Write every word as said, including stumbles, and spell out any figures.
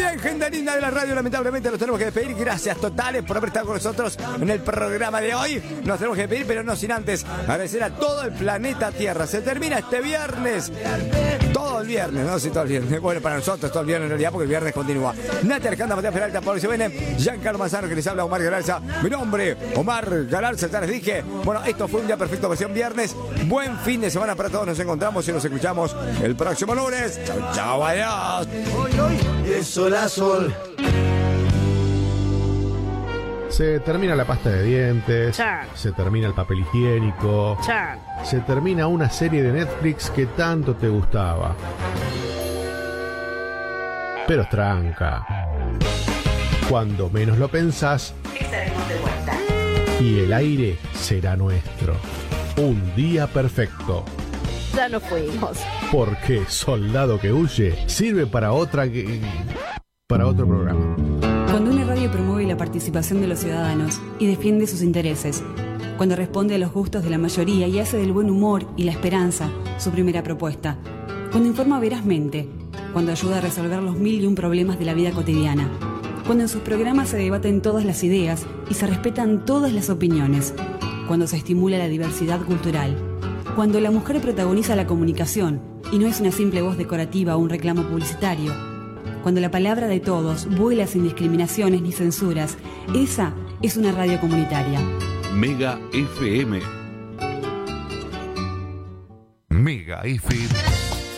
Bien, gente linda de la radio, lamentablemente nos tenemos que despedir. Gracias totales por haber estado con nosotros en el programa de hoy. Nos tenemos que despedir, pero no sin antes agradecer a todo el planeta Tierra. Se termina este viernes. Todo el viernes, no sé si todo el viernes. Bueno, para nosotros todo el viernes en realidad, porque el viernes continúa. Nati Alejandra, Matías Peralta, Pablo Sevene, Giancarlo Manzano, que les habla Omar Galarza. Mi nombre, Omar Galarza, ya les dije. Bueno, esto fue un día perfecto, versión viernes. Buen fin de semana para todos. Nos encontramos y nos escuchamos el próximo lunes. Chau, chau, adiós. De sol a sol. Se termina la pasta de dientes. Chan. Se termina el papel higiénico. Chan. Se termina una serie de Netflix que tanto te gustaba. Pero tranca. Cuando menos lo pensás, Estaremos de vuelta. y el aire será nuestro. Un día perfecto. Ya nos fuimos. Porque Soldado que Huye sirve para otra que... para otro programa. Cuando una radio promueve la participación de los ciudadanos y defiende sus intereses. Cuando responde a los gustos de la mayoría y hace del buen humor y la esperanza su primera propuesta. Cuando informa verazmente. Cuando ayuda a resolver los mil y un problemas de la vida cotidiana. Cuando en sus programas se debaten todas las ideas y se respetan todas las opiniones. Cuando se estimula la diversidad cultural. Cuando la mujer protagoniza la comunicación y no es una simple voz decorativa o un reclamo publicitario. Cuando la palabra de todos vuela sin discriminaciones ni censuras, esa es una radio comunitaria. Mega F M. Mega F M.